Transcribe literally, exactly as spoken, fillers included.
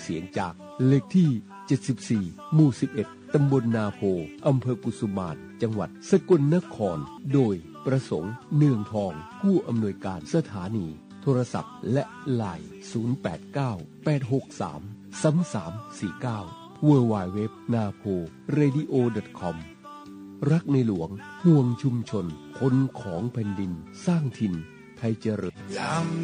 เสียงจากเลขที่เจ็ดสิบสี่หมู่สิบเอ็ดตำบลนาโพอำเภอกุสุมานจังหวัดสกลนครโดยประสงค์เนืองทองผู้อำนวยการสถานีโทรศัพท์และไลน์ศูนย์ แปด เก้า แปด หก สาม สาม สาม สี่ เก้า ดับเบิลยู ดับเบิลยู ดับเบิลยู ดอท นาโพเรดิโอ ดอท คอม รักในหลวงห่วงชุมชนคนของแผ่นดินสร้างถิ่นไทยเจริญ